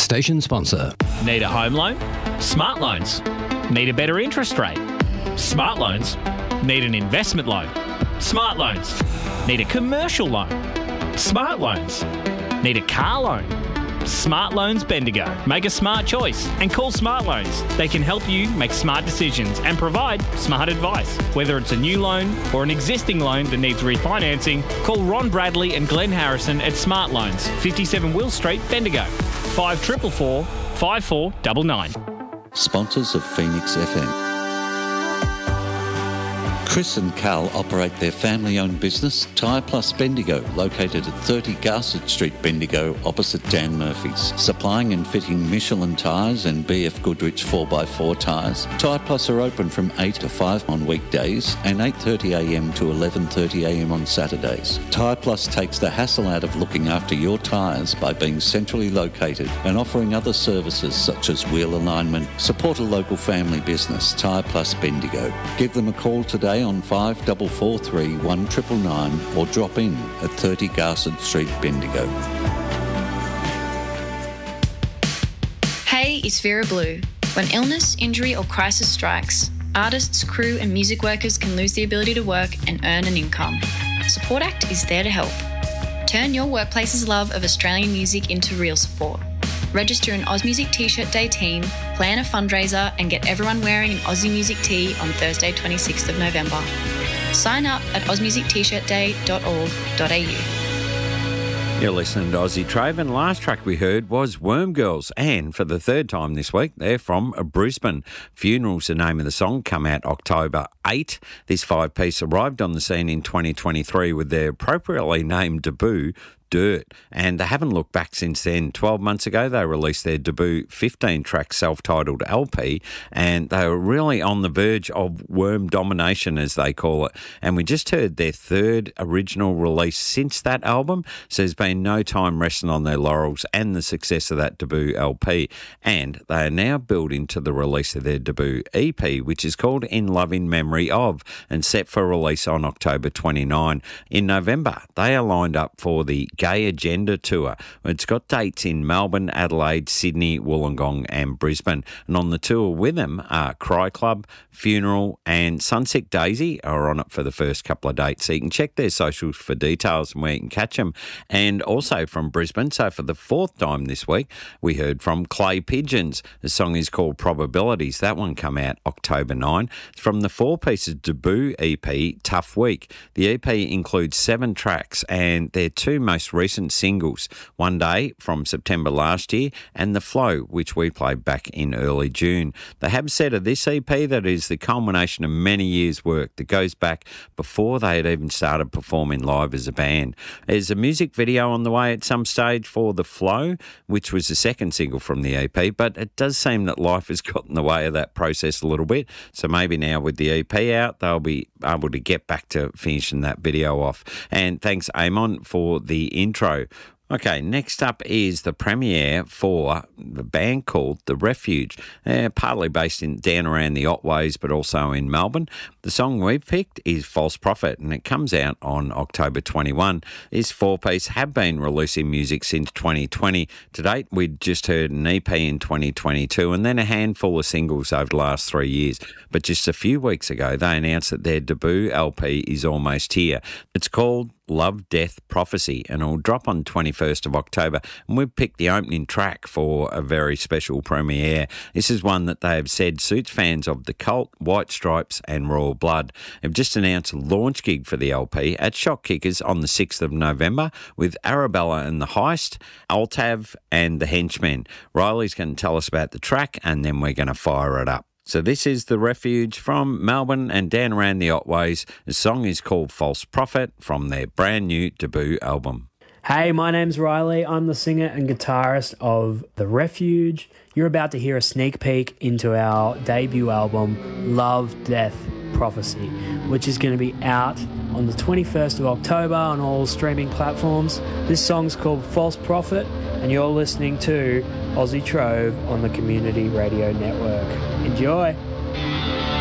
Station sponsor. Need a home loan? Smart Loans. Need a better interest rate? Smart Loans. Need an investment loan? Smart Loans. Need a commercial loan? Smart Loans. Need a car loan? Smart Loans Bendigo. Make a smart choice and call Smart Loans. They can help you make smart decisions and provide smart advice. Whether it's a new loan or an existing loan that needs refinancing, call Ron Bradley and Glenn Harrison at Smart Loans, 57 Will Street, Bendigo. 5444 5499. Sponsors of Phoenix FM. Chris and Carl operate their family-owned business, Tyre Plus Bendigo, located at 30 Garsett Street, Bendigo, opposite Dan Murphy's. Supplying and fitting Michelin tyres and BF Goodrich 4x4 tyres, Tyre Plus are open from 8 to 5 on weekdays and 8:30am to 11:30am on Saturdays. Tyre Plus takes the hassle out of looking after your tyres by being centrally located and offering other services such as wheel alignment. Support a local family business, Tyre Plus Bendigo. Give them a call today on 5443 1999 or drop in at 30 Garsett Street, Bendigo. Hey, it's Vera Blue. When illness, injury or crisis strikes, artists, crew and music workers can lose the ability to work and earn an income. Support Act is there to help. Turn your workplace's love of Australian music into real support. Register an AusMusic T-shirt day team, plan a fundraiser and get everyone wearing an Aussie Music tee on Thursday 26th of November. Sign up at ausmusictshirtday.org.au. You're listening to Aussie Trove, and last track we heard was Worm Girls, and for the third time this week, they're from Brisbane. Funeral's the name of the song, come out October 8. This five-piece arrived on the scene in 2023 with their appropriately named debut, Dirt, and they haven't looked back since then. 12 months ago, they released their debut 15-track self-titled LP, and they were really on the verge of worm domination, as they call it. And we just heard their third original release since that album, so there's been no time resting on their laurels and the success of that debut LP. And they are now building to the release of their debut EP, which is called In Loving Memory Of, and set for release on October 29. In November, they are lined up for the Gay Agenda Tour. It's got dates in Melbourne, Adelaide, Sydney, Wollongong and Brisbane. And on the tour with them are Cry Club, Funeral and Sunset Daisy are on it for the first couple of dates. So you can check their socials for details and where you can catch them. And also from Brisbane, so for the fourth time this week, we heard from Clay Pigeons. The song is called Probabilities. That one come out October 9. It's from the four-pieces debut EP, Tough Week. The EP includes 7 tracks and their two most recent singles, One Day from September last year and The Flow, which we played back in early June. They have said of this EP that it is the culmination of many years' work that goes back before they had even started performing live as a band. There's a music video on the way at some stage for The Flow, which was the second single from the EP, but it does seem that life has got in the way of that process a little bit, so maybe now with the EP out, they'll be able to get back to finishing that video off. And thanks, Amon, for the intro. Okay, next up is the premiere for the band called The Refuge. They're partly based down around the Otways, but also in Melbourne. The song we've picked is False Prophet, and it comes out on October 21. This four-piece have been releasing music since 2020. To date, we'd just heard an EP in 2022 and then a handful of singles over the last 3 years. But just a few weeks ago, they announced that their debut LP is almost here. It's called Love, Death, Prophecy, and it'll drop on 21st of October. And we've picked the opening track for a very special premiere. This is one that they have said suits fans of The Cult, White Stripes and Royal Blood. They've just announced a launch gig for the LP at Shock Kickers on the 6th of November with Arabella and the Heist, Altav and the Henchmen. Riley's going to tell us about the track and then we're going to fire it up. So this is The Refuge from Melbourne and down around the Otways. The song is called False Prophet from their brand new debut album. Hey, my name's Riley. I'm the singer and guitarist of The Refuge. You're about to hear a sneak peek into our debut album, Love, Death, Prophecy, which is going to be out on the 21st of October on all streaming platforms. This song's called False Prophet, and you're listening to Aussie Trove on the Community Radio Network. Enjoy!